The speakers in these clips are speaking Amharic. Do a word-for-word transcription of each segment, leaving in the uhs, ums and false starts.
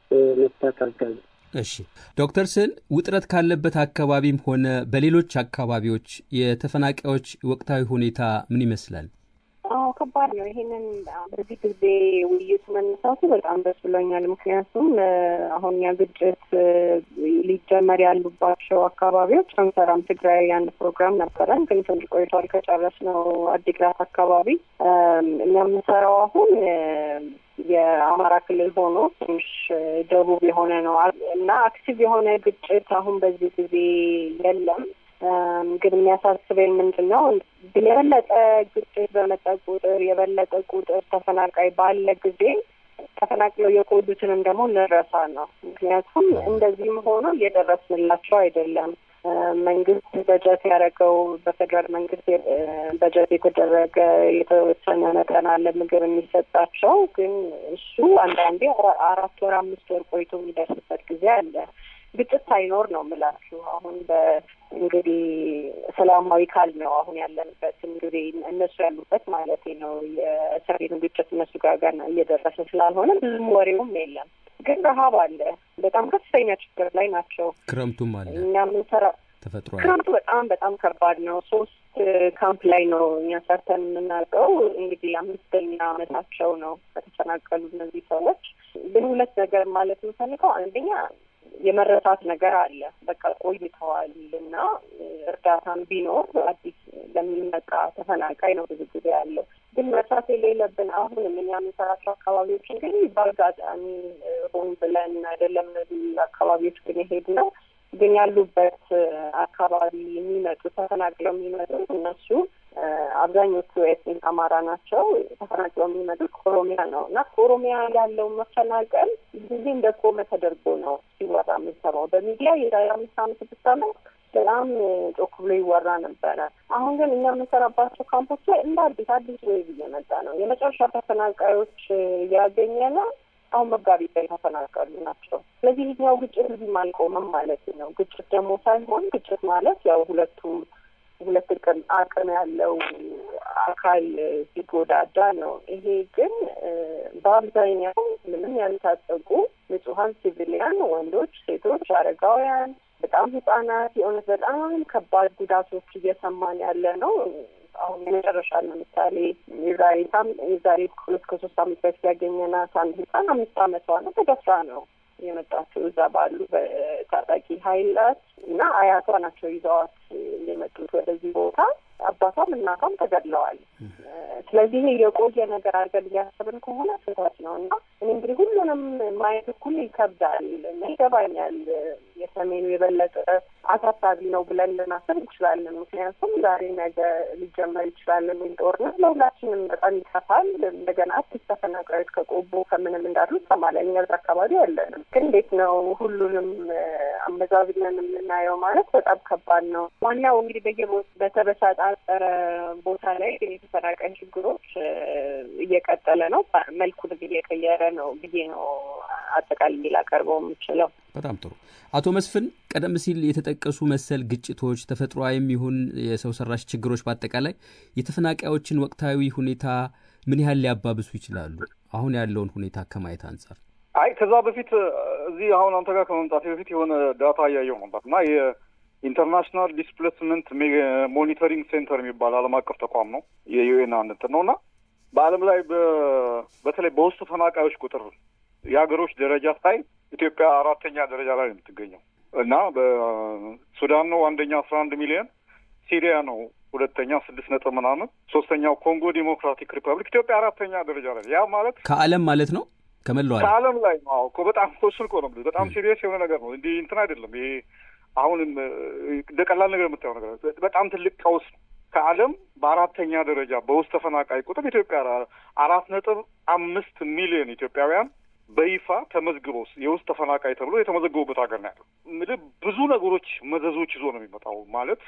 መፍታት አልቻለም። እሺ ዶክተር ስል ውጥረት ካለበት አካባቢም ሆነ በሌሎች አካባቢዎች የተፈናቃዮች ወቅታዊ ሁኔታ ምን ይመስላል? አዎ ከባድ ነው። ይሄንን በዚህ ጊዜ ውይይት መነሳቱ በጣም ደስ ብሎኛል። ምክንያቱም አሁን ያ ግጭት ሊጀመር ያሉባቸው አካባቢዎች አንሰራም ትግራይ አንድ ፕሮግራም ነበረን፣ ግን ትንሽ ቆይቷል ከጨረስነው። አዲግራት አካባቢ እኛ የምንሰራው አሁን የአማራ ክልል ሆኖ ትንሽ ደቡብ የሆነ ነው እና አክቲቭ የሆነ ግጭት አሁን በዚህ ጊዜ የለም። ግን የሚያሳስበኝ ምንድን ነው የበለጠ ግጭት በመጣ ቁጥር የበለጠ ቁጥር ተፈናቃይ ባለ ጊዜ ተፈናቅለው የቆዩትንም ደግሞ እንረሳ ነው። ምክንያቱም እንደዚህም ሆኖ እየደረስንላቸው አይደለም። መንግስት በጀት ያደረገው በፌደራል መንግስት በጀት የተደረገ የተወሰነ መጠን አለ ምግብ የሚሰጣቸው፣ ግን እሱ አንዳንዴ አራት ወር አምስት ወር ቆይቶ የሚደርስበት ጊዜ አለ። ግጭት ሳይኖር ነው የምላችሁ። አሁን በእንግዲህ ሰላማዊ ካል ነው አሁን ያለንበት እንግዲህ እነሱ ያሉበት ማለት ነው። የሰሜኑ ግጭት እነሱ ጋር ጋር እየደረሰ ስላልሆነ ብዙም ወሬውም የለም። ግን ረሀብ አለ። በጣም ከፍተኛ ችግር ላይ ናቸው። ክረምቱም አለ። እኛ የምንሰራ ተፈጥሯል። ክረምቱ በጣም በጣም ከባድ ነው። ሶስት ካምፕ ላይ ነው እኛ ሰርተን የምናውቀው። እንግዲህ አምስተኛ ዓመታቸው ነው ከተፈናቀሉ እነዚህ ሰዎች። ግን ሁለት ነገር ማለት የምፈልገው አንደኛ የመረሳት ነገር አለ። በቃ ቆይተዋል እና እርዳታም ቢኖር አዲስ ለሚመጣ ተፈናቃይ ነው ብዙ ጊዜ ያለው። ግን መርሳት የሌለብን አሁንም እኛ የምንሰራቸው አካባቢዎች እንግዲህ በአጋጣሚ ሆን ብለን አይደለም እነዚህ አካባቢዎች ግን የሄድነው፣ ግን ያሉበት አካባቢ የሚመጡ ተፈናቅለው የሚመጡት እነሱ አብዛኞቹ ኤትኒክ አማራ ናቸው። ተፈናቅለው የሚመጡት ከኦሮሚያ ነው እና ከኦሮሚያ ያለው መፈናቀል ጊዜ እንደቆመ ተደርጎ ነው ሲወራ የምንሰማው በሚዲያ። የዛሬ አምስት አመት ስድስት አመት በጣም ጮክ ብሎ ይወራ ነበረ። አሁን ግን እኛ የምንሰራባቸው ካምፖች ላይ እንደ አዲስ አዲስ ወይ እየመጣ ነው። የመጨረሻ ተፈናቃዮች ያገኘነው አሁን መጋቢት ላይ ተፈናቀሉ ናቸው። ስለዚህ ይህኛው ግጭት እዚህም አልቆመም ማለት ነው። ግጭት ደግሞ ሳይሆን ግጭት ማለት ያው ሁለቱም ሁለት ቀን አቅም ያለው አካል ሲጎዳዳ ነው። ይሄ ግን በአብዛኛው ምንም ያልታጠቁ ንጹሐን ሲቪሊያን ወንዶች፣ ሴቶች፣ አረጋውያን፣ በጣም ህጻናት የእውነት በጣም ከባድ ጉዳቶች እየሰማን ያለ ነው። አሁን የመጨረሻ ለምሳሌ የዛሬ ሳም የዛሬ ሁለት ከሶስት አመት በፊት ያገኘናት አንድ ህጻን አምስት አመቷ ነው። ተደፍራ ነው የመጣችው እዛ ባሉ በታጣቂ ኃይላት እና አያቷ ናቸው ይዘዋት የመጡት ወደዚህ ቦታ። አባቷም እናቷም ተገድለዋል። ስለዚህ የቆየ ነገር አድርገን እያሰብን ከሆነ ስህተት ነው እና እኔ እንግዲህ ሁሉንም ማየት እኩል ይከብዳል። ይገባኛል የሰሜኑ የበለጠ አሳሳቢ ነው ብለን ልናስብ እንችላለን። ምክንያቱም ዛሬ ነገ ሊጀመር ይችላል የሚል ጦርነት ለሁላችንም በጣም ይከፋል። እንደገና አዲስ ተፈናቃዮች ከቆቦ ከምንም እንዳሉ ይሰማለን። እኛ እዛ አካባቢ ያለንም ግን እንዴት ነው ሁሉንም አመዛዝነን የምናየው ማለት በጣም ከባድ ነው። ዋናው እንግዲህ በየቦ በተበሳጣጠረ ቦታ ላይ ግን የተፈናቃይ ችግሮች እየቀጠለ ነው፣ መልኩን እየቀየረ ነው ብዬ ነው አጠቃላይ ላቀርበው የምችለው። በጣም ጥሩ። አቶ መስፍን ቀደም ሲል የተጠቀሱ መሰል ግጭቶች ተፈጥሯዊም ይሁን የሰው ሰራሽ ችግሮች በአጠቃላይ የተፈናቃዮችን ወቅታዊ ሁኔታ ምን ያህል ሊያባብሱ ይችላሉ? አሁን ያለውን ሁኔታ ከማየት አንጻር። አይ ከዛ በፊት እዚህ አሁን አንተ ጋር ከመምጣት በፊት የሆነ ዳታ እያየሁ ነበር እና የኢንተርናሽናል ዲስፕሌስመንት ሞኒተሪንግ ሴንተር የሚባል ዓለም አቀፍ ተቋም ነው፣ የዩኤን አንተ ነውና በዓለም ላይ በተለይ በውስጥ ተፈናቃዮች ቁጥር የሀገሮች ደረጃ ሳይ ኢትዮጵያ አራተኛ ደረጃ ላይ ነው የምትገኘው እና በሱዳን ነው አንደኛ አስራ አንድ ሚሊዮን፣ ሲሪያ ነው ሁለተኛ ስድስት ነጥብ ምናምን፣ ሶስተኛው ኮንጎ ዲሞክራቲክ ሪፐብሊክ፣ ኢትዮጵያ አራተኛ ደረጃ ላይ። ያ ማለት ከዓለም ማለት ነው ከመላው ከዓለም ላይ ነው እኮ። በጣም ኮስል እኮ ነው፣ በጣም ሲሪየስ የሆነ ነገር ነው። እንዲህ እንትን አይደለም ይሄ አሁንም እንደ ቀላል ነገር የምታየው ነገር በጣም ትልቅ ቀውስ ነው። ከዓለም በአራተኛ ደረጃ በውስጥ ተፈናቃይ ቁጥር ኢትዮጵያ አራት ነጥብ አምስት ሚሊዮን ኢትዮጵያውያን በይፋ ተመዝግበው የውስጥ ተፈናቃይ ተብሎ የተመዘገቡበት ሀገር ነው ያለው። ምድብ ብዙ ነገሮች መዘዞች ይዞ ነው የሚመጣው። ማለት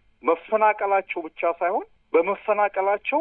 መፈናቀላቸው ብቻ ሳይሆን በመፈናቀላቸው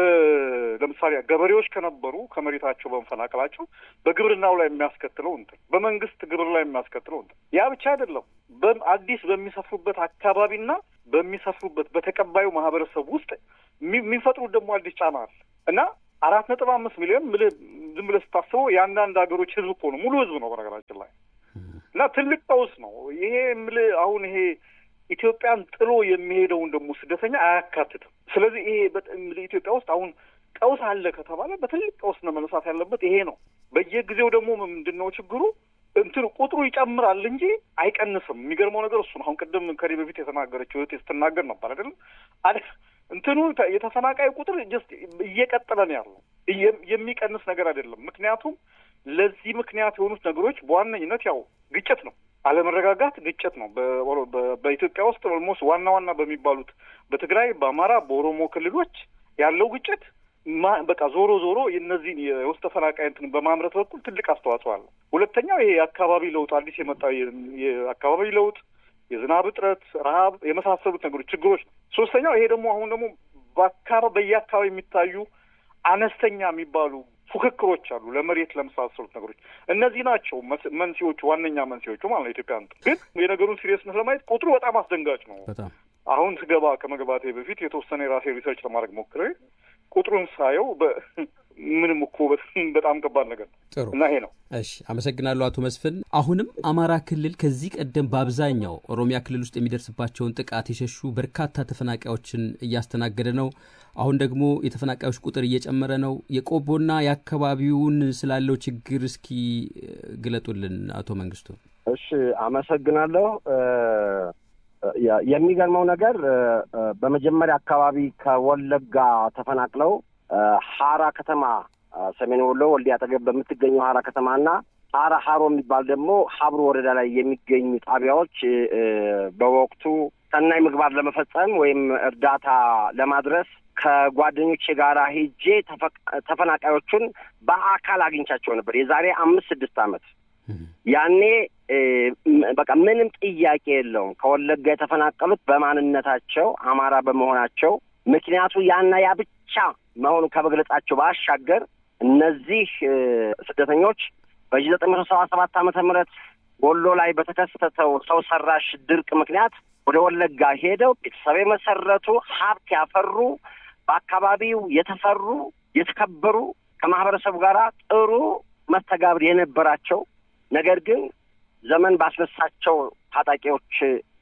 ለምሳሌ ገበሬዎች ከነበሩ ከመሬታቸው በመፈናቀላቸው በግብርናው ላይ የሚያስከትለው እንትን በመንግስት ግብር ላይ የሚያስከትለው እንትን ያ ብቻ አይደለም። በአዲስ በሚሰፍሩበት አካባቢና በሚሰፍሩበት በተቀባዩ ማህበረሰብ ውስጥ የሚፈጥሩት ደግሞ አዲስ ጫና አለ እና አራት ነጥብ አምስት ሚሊዮን ዝም ብለህ ስታስበው የአንዳንድ ሀገሮች ህዝብ እኮ ነው ሙሉ ህዝብ ነው በነገራችን ላይ እና ትልቅ ቀውስ ነው ይሄ የምልህ አሁን ይሄ ኢትዮጵያን ጥሎ የሚሄደውን ደግሞ ስደተኛ አያካትትም ስለዚህ ይሄ ኢትዮጵያ ውስጥ አሁን ቀውስ አለ ከተባለ በትልቅ ቀውስ ነው መነሳት ያለበት ይሄ ነው በየጊዜው ደግሞ ምንድነው ችግሩ እንትኑ ቁጥሩ ይጨምራል እንጂ አይቀንስም የሚገርመው ነገር እሱ ነው አሁን ቀደም ከሪ በፊት የተናገረችው ተስተናገር ነበር አይደል አይደል እንትኑ የተፈናቃይ ቁጥር ጀስት እየቀጠለ ነው ያለው የሚቀንስ ነገር አይደለም ምክንያቱም ለዚህ ምክንያት የሆኑት ነገሮች በዋነኝነት ያው ግጭት ነው አለመረጋጋት ግጭት ነው በኢትዮጵያ ውስጥ ኦልሞስት ዋና ዋና በሚባሉት በትግራይ በአማራ በኦሮሞ ክልሎች ያለው ግጭት በቃ ዞሮ ዞሮ እነዚህ የውስጥ ተፈናቃይ እንትን በማምረት በኩል ትልቅ አስተዋጽኦ አለው ሁለተኛው ይሄ የአካባቢ ለውጥ አዲስ የመጣው የአካባቢ ለውጥ የዝናብ እጥረት ረሃብ የመሳሰሉት ነገሮች ችግሮች ነው ሶስተኛው ይሄ ደግሞ አሁን ደግሞ በአካባቢ በየአካባቢ የሚታዩ አነስተኛ የሚባሉ ፉክክሮች አሉ ለመሬት ለመሳሰሉት ነገሮች እነዚህ ናቸው መንስኤዎቹ ዋነኛ መንስኤዎቹ ማለት ነው ኢትዮጵያ እንትን ግን የነገሩን ሲሪየስነት ለማየት ቁጥሩ በጣም አስደንጋጭ ነው አሁን ስገባ ከመግባቴ በፊት የተወሰነ የራሴ ሪሰርች ለማድረግ ሞክሬ ቁጥሩን ሳየው ምንም እኮ በጣም ከባድ ነገር ነው እና ይሄ ነው እሺ አመሰግናለሁ አቶ መስፍን አሁንም አማራ ክልል ከዚህ ቀደም በአብዛኛው ኦሮሚያ ክልል ውስጥ የሚደርስባቸውን ጥቃት የሸሹ በርካታ ተፈናቃዮችን እያስተናገደ ነው አሁን ደግሞ የተፈናቃዮች ቁጥር እየጨመረ ነው የቆቦና ያከባቢውን ስላለው ችግር እስኪ ግለጡልን አቶ መንግስቱ እሺ አመሰግናለሁ የሚገርመው ነገር በመጀመሪያ አካባቢ ከወለጋ ተፈናቅለው ሐራ ከተማ ሰሜን ወሎ ወልዲያ አጠገብ በምትገኘው ሐራ ከተማና ሐራ ሐሮ የሚባል ደግሞ ሐብሩ ወረዳ ላይ የሚገኙ ጣቢያዎች በወቅቱ ሰናይ ምግባር ለመፈጸም ወይም እርዳታ ለማድረስ ከጓደኞቼ ጋር ሄጄ ተፈናቃዮቹን በአካል አግኝቻቸው ነበር የዛሬ አምስት ስድስት ዓመት ያኔ በቃ ምንም ጥያቄ የለውም ከወለጋ የተፈናቀሉት በማንነታቸው አማራ በመሆናቸው ምክንያቱ ያና ያ ብቻ መሆኑ ከመግለጻቸው ባሻገር እነዚህ ስደተኞች በዘጠኝ መቶ ሰባ ሰባት ዓመተ ምህረት ወሎ ላይ በተከሰተው ሰው ሰራሽ ድርቅ ምክንያት ወደ ወለጋ ሄደው ቤተሰብ መሰረቱ ሀብት ያፈሩ በአካባቢው የተፈሩ የተከበሩ ከማህበረሰቡ ጋር ጥሩ መስተጋብር የነበራቸው ነገር ግን ዘመን ባስነሳቸው ታጣቂዎች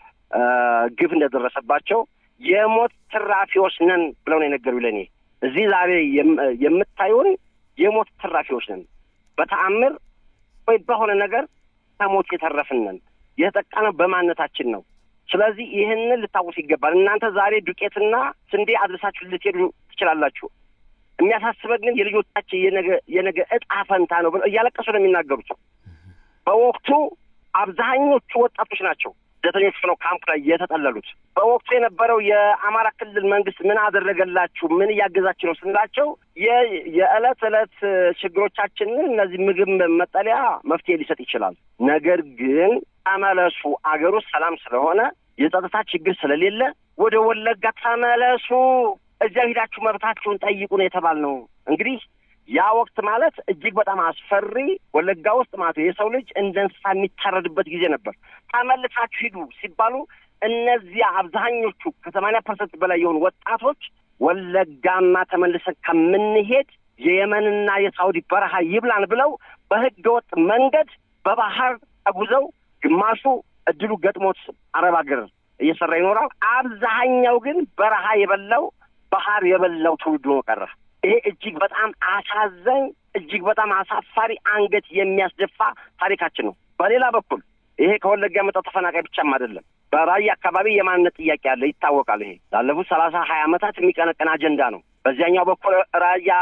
ግፍ እንደደረሰባቸው የሞት ትራፊዎች ነን ብለው ነው የነገሩኝ ለኔ እዚህ ዛሬ የምታዩን የሞት ትራፊዎች ነን በተአምር ወይ በሆነ ነገር ተሞት የተረፍነን የተጠቃነው በማንነታችን ነው ስለዚህ ይሄንን ልታውቁ ይገባል እናንተ ዛሬ ዱቄትና ስንዴ አድርሳችሁ ልትሄዱ ትችላላችሁ የሚያሳስበን ግን የልጆቻችን የነገ የነገ እጣ ፈንታ ነው ብለው እያለቀሱ ነው የሚናገሩት በወቅቱ አብዛኞቹ ወጣቶች ናቸው ስደተኞች ነው ካምፕ ላይ የተጠለሉት በወቅቱ የነበረው የአማራ ክልል መንግስት ምን አደረገላችሁ ምን ያገዛችሁ ነው ስንላቸው የዕለት ዕለት ችግሮቻችንን እነዚህ ምግብ መጠለያ መፍትሄ ሊሰጥ ይችላል ነገር ግን ተመለሱ አገሩ ሰላም ስለሆነ የጸጥታ ችግር ስለሌለ ወደ ወለጋ ተመለሱ እዚያ ሄዳችሁ መብታችሁን ጠይቁ ነው የተባልነው እንግዲህ ያ ወቅት ማለት እጅግ በጣም አስፈሪ ወለጋ ውስጥ ማለት የሰው ልጅ እንደ እንስሳ የሚታረድበት ጊዜ ነበር ተመልሳችሁ ሂዱ ሲባሉ እነዚህ አብዛኞቹ ከሰማንያ ፐርሰንት በላይ የሆኑ ወጣቶች ወለጋማ ተመልሰን ከምንሄድ የየመንና የሳውዲ በረሃ ይብላን ብለው በህገ ወጥ መንገድ በባህር ተጉዘው ግማሹ እድሉ ገጥሞት አረብ ሀገር እየሰራ ይኖራል አብዛኛው ግን በረሃ የበላው ባህር የበላው ትውልድ ነው ቀረ ይሄ እጅግ በጣም አሳዛኝ እጅግ በጣም አሳፋሪ አንገት የሚያስደፋ ታሪካችን ነው በሌላ በኩል ይሄ ከወለጋ የመጣው ተፈናቃይ ብቻም አይደለም በራያ አካባቢ የማንነት ጥያቄ አለ ይታወቃል ይሄ ላለፉት ሰላሳ ሀያ ዓመታት የሚቀነቀን አጀንዳ ነው በዚያኛው በኩል ራያ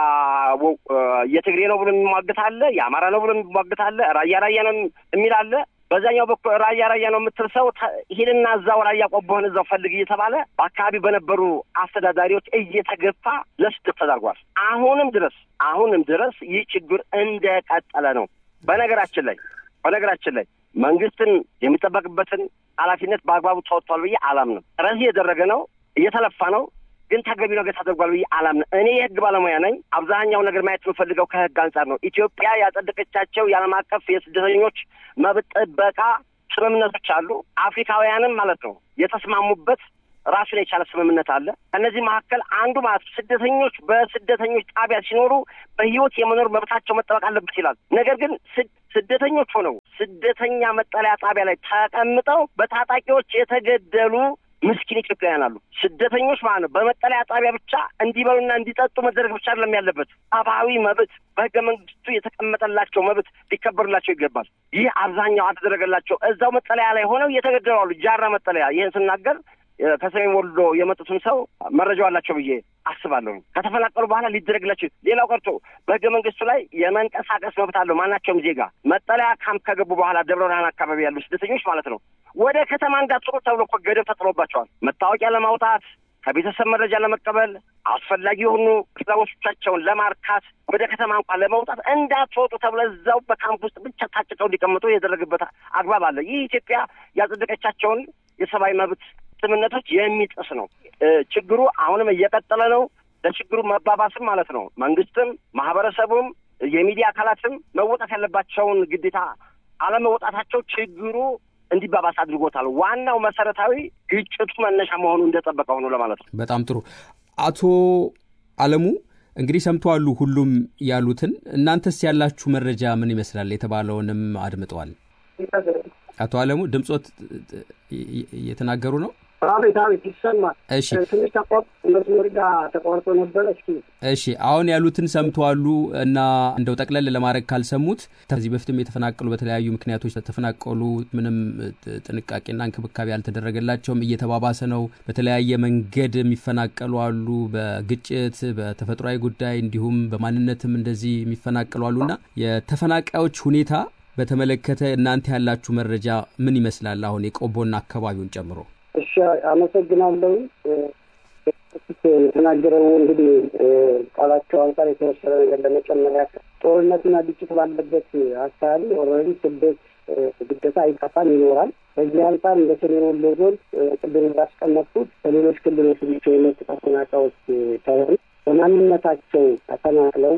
የትግሬ ነው ብሎ የሚሟገት አለ የአማራ ነው ብሎ የሚሟገት አለ ራያ ራያ ነው የሚል አለ በዛኛው በኩል ራያ ራያ ነው የምትርሰው ሄድና እዛው ራያ ቆቦህን እዛው ፈልግ እየተባለ በአካባቢ በነበሩ አስተዳዳሪዎች እየተገፋ ለስደት ተዳርጓል አሁንም ድረስ አሁንም ድረስ ይህ ችግር እንደቀጠለ ነው በነገራችን ላይ በነገራችን ላይ መንግስትን የሚጠበቅበትን ኃላፊነት በአግባቡ ተወጥቷል ብዬ አላምንም ጥረት እየተደረገ ነው እየተለፋ ነው ግን ተገቢ ነገር ተደርጓል ብዬ አላምንም እኔ የህግ ባለሙያ ነኝ አብዛኛው ነገር ማየት የምፈልገው ከህግ አንጻር ነው ኢትዮጵያ ያጸደቀቻቸው የዓለም አቀፍ የስደተኞች መብት ጥበቃ ስምምነቶች አሉ አፍሪካውያንም ማለት ነው የተስማሙበት ራሱን የቻለ ስምምነት አለ። ከነዚህ መካከል አንዱ ማለት ስደተኞች በስደተኞች ጣቢያ ሲኖሩ በህይወት የመኖር መብታቸው መጠበቅ አለበት ይላል። ነገር ግን ስደተኞች ሆነው ስደተኛ መጠለያ ጣቢያ ላይ ተቀምጠው በታጣቂዎች የተገደሉ ምስኪን ኢትዮጵያውያን አሉ። ስደተኞች ማለት ነው በመጠለያ ጣቢያ ብቻ እንዲበሉና እንዲጠጡ መደረግ ብቻ አይደለም ያለበት። ሰብአዊ መብት በህገ መንግስቱ የተቀመጠላቸው መብት ሊከበርላቸው ይገባል። ይህ አብዛኛው አልተደረገላቸው። እዛው መጠለያ ላይ ሆነው እየተገደሉ አሉ። ጃራ መጠለያ ይህን ስናገር ከሰሜን ወሎ የመጡትን ሰው መረጃው አላቸው ብዬ አስባለሁ። ከተፈናቀሉ በኋላ ሊደረግላቸው ሌላው ቀርቶ በህገ መንግስቱ ላይ የመንቀሳቀስ መብት አለው ማናቸውም ዜጋ። መጠለያ ካምፕ ከገቡ በኋላ ደብረ ብርሃን አካባቢ ያሉ ስደተኞች ማለት ነው ወደ ከተማ እንዳትወጡ ተብሎ እኮ ገደብ ተጥሎባቸዋል። መታወቂያ ለማውጣት፣ ከቤተሰብ መረጃ ለመቀበል፣ አስፈላጊ የሆኑ ፍላጎቶቻቸውን ለማርካት ወደ ከተማ እንኳን ለመውጣት እንዳትወጡ ተብሎ እዛው በካምፕ ውስጥ ብቻ ታጭቀው እንዲቀመጡ የደረገበት አግባብ አለ። ይህ ኢትዮጵያ ያጸደቀቻቸውን የሰብአዊ መብት ስምምነቶች የሚጥስ ነው። ችግሩ አሁንም እየቀጠለ ነው። ለችግሩ መባባስም ማለት ነው መንግስትም ማህበረሰቡም የሚዲያ አካላትም መወጣት ያለባቸውን ግዴታ አለመወጣታቸው ችግሩ እንዲባባስ አድርጎታል። ዋናው መሰረታዊ ግጭቱ መነሻ መሆኑ እንደተጠበቀው ነው ለማለት ነው። በጣም ጥሩ። አቶ አለሙ እንግዲህ ሰምተዋል ሁሉም ያሉትን። እናንተስ ያላችሁ መረጃ ምን ይመስላል? የተባለውንም አድምጠዋል። አቶ አለሙ ድምጾት እየተናገሩ ነው? አቤት አቤት ይሰማል። እሺ ትንሽ ተቆጥ መስመር ጋር ተቆርጦ ነበር። እሺ እሺ አሁን ያሉትን ሰምተዋል እና እንደው ጠቅለል ለማድረግ ካልሰሙት ከዚህ በፊትም የተፈናቀሉ በተለያዩ ምክንያቶች ተፈናቀሉ ምንም ጥንቃቄና እንክብካቤ ያልተደረገላቸውም እየተባባሰ ነው። በተለያየ መንገድ የሚፈናቀሉ አሉ። በግጭት በተፈጥሯዊ ጉዳይ እንዲሁም በማንነትም እንደዚህ የሚፈናቀሉ አሉና የተፈናቃዮች ሁኔታ በተመለከተ እናንተ ያላችሁ መረጃ ምን ይመስላል? አሁን የቆቦና አካባቢውን ጨምሮ። እሺ አመሰግናለሁ። የተናገረው እንግዲህ ቃላቸው አንጻር የተወሰነ ነገር ለመጨመር ያክል ጦርነትና ግጭት ባለበት አካባቢ ኦልሬዲ ስደት ግዴታ አይጠፋም ይኖራል። በዚህ አንጻር እንደ ሰሜን ወሎ ዞን ቅድም እንዳስቀመጥኩት ከሌሎች ክልሎች ብቻ የመጡ ተፈናቃዮች ሳይሆኑ በማንነታቸው ተፈናቅለው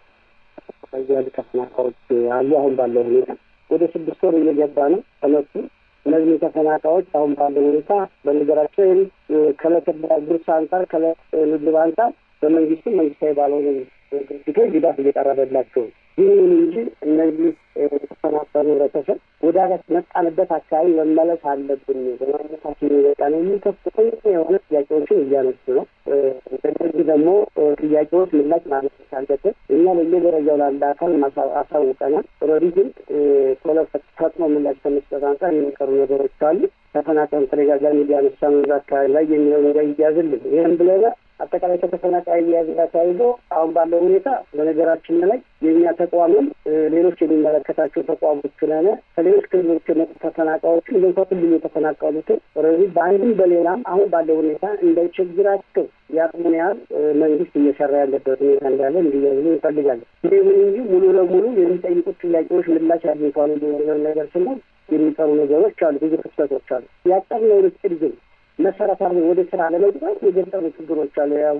ያሉ ተፈናቃዮች አሉ። አሁን ባለው ሁኔታ ወደ ስድስት ወር እየገባ ነው ተመጡ። እነዚህ ተፈናቃዮች አሁን ባለው ሁኔታ በነገራቸው ከለተብራብሩስ አንጻር ከለልብ አንጻር በመንግስቱ መንግስታዊ ባልሆኑ ድርጅቶች ድጋፍ እየቀረበላቸው ይህንን እንጂ እነዚህ ተፈናቀሉ ህብረተሰብ ወደ መጣንበት አካባቢ መመለስ አለብን በማለታችን የወጣን የሚል ከፍተኛ የሆነ ጥያቄዎችን እያነሱ ነው። ስለዚህ ደግሞ ጥያቄዎች ምላሽ ማለት አለበት። እኛ በየደረጃው ላለ አካል አሳውቀናል። ኦልሬዲ ግን ፈጥኖ ምላሽ ከመስጠት አንጻር የሚቀሩ ነገሮች አሉ። ተፈናቃዮች ተደጋጋሚ እያነሳ ነው አካባቢ ላይ የሚለው ነገር ይያዝልን። ይህም ብለና አጠቃላይ ከተፈናቃይ እያዝጋ ተያይዞ አሁን ባለው ሁኔታ በነገራችን ላይ የኛ ተቋምም ሌሎች የሚመለከታቸው ተቋሞች ስለሆነ ከሌሎች ክልሎች የመጡ ተፈናቃዮችን ለንኳትል የተፈናቀሉትን ኦልሬዲ በአንድም በሌላም አሁን ባለው ሁኔታ እንደ ችግራቸው ያቅሙን ያህል መንግስት እየሰራ ያለበት ሁኔታ እንዳለ እንዲያዝሉ እንፈልጋለን። ይሁን እንጂ ሙሉ ለሙሉ የሚጠይቁት ጥያቄዎች ምላሽ አግኝተዋል የሚለው ነገር ስንል የሚቀሩ ነገሮች አሉ፣ ብዙ ክፍተቶች አሉ። ያቀርነው እቅድ ግን መሰረታዊ ወደ ስራ ለመግባት የገጠሩ ችግሮች አሉ። ያው